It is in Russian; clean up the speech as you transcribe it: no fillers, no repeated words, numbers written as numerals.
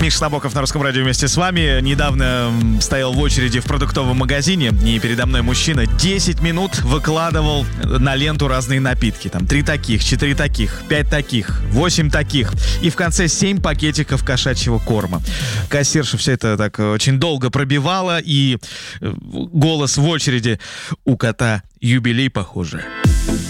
Миша Слабоков на Русском радио вместе с вами. Недавно стоял в очереди в продуктовом магазине, и передо мной мужчина 10 минут выкладывал на ленту разные напитки. Там 3 таких, 4 таких, 5 таких, 8 таких. И в конце 7 пакетиков кошачьего корма. Кассирша все это так очень долго пробивала, и голос в очереди: у кота юбилей, похоже.